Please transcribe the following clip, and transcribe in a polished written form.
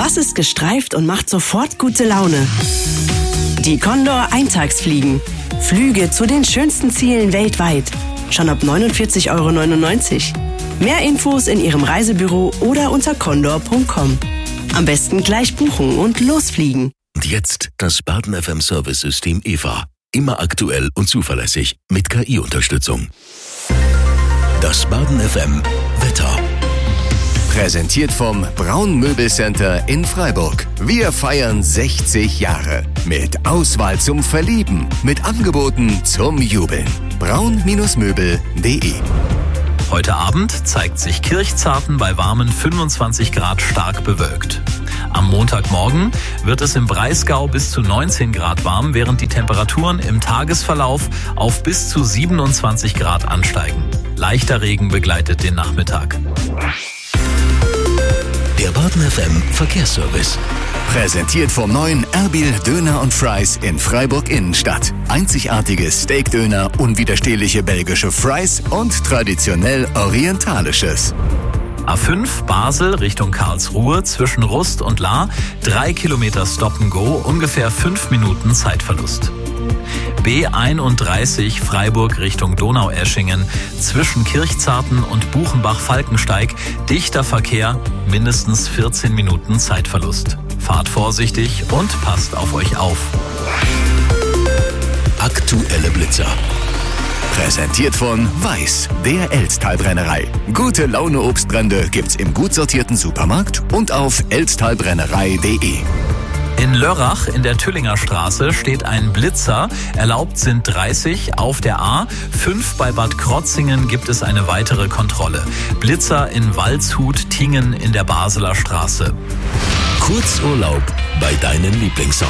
Was ist gestreift und macht sofort gute Laune? Die Condor Eintagsfliegen. Flüge zu den schönsten Zielen weltweit. Schon ab 49,99 €. Mehr Infos in Ihrem Reisebüro oder unter condor.com. Am besten gleich buchen und losfliegen. Und jetzt das Baden FM Service-System EVA. Immer aktuell und zuverlässig mit KI-Unterstützung. Das Baden FM Wetter. Präsentiert vom Braun Möbelcenter in Freiburg. Wir feiern 60 Jahre. Mit Auswahl zum Verlieben. Mit Angeboten zum Jubeln. braun-möbel.de. Heute Abend zeigt sich Kirchzarten bei warmen 25 Grad stark bewölkt. Am Montagmorgen wird es im Breisgau bis zu 19 Grad warm, während die Temperaturen im Tagesverlauf auf bis zu 27 Grad ansteigen. Leichter Regen begleitet den Nachmittag. Der Baden FM Verkehrsservice. Präsentiert vom neuen Erbil Döner und Fries in Freiburg Innenstadt. Einzigartiges Steakdöner, unwiderstehliche belgische Fries und traditionell orientalisches. A5 Basel Richtung Karlsruhe zwischen Rust und Lahr, 3 Kilometer Stop-and-Go, ungefähr 5 Minuten Zeitverlust. B31 Freiburg Richtung Donaueschingen zwischen Kirchzarten und Buchenbach-Falkensteig, dichter Verkehr, mindestens 14 Minuten Zeitverlust. Fahrt vorsichtig und passt auf euch auf. Aktuelle Blitzer. Präsentiert von Weiß, der Elztalbrennerei. Gute Laune Obstbrände gibt's im gut sortierten Supermarkt und auf elztalbrennerei.de. In Lörrach in der Tüllinger Straße steht ein Blitzer. Erlaubt sind 30 auf der A5. Bei Bad Krotzingen gibt es eine weitere Kontrolle. Blitzer in Waldshut, Tingen in der Basler Straße. Kurzurlaub bei deinen Lieblingsorten.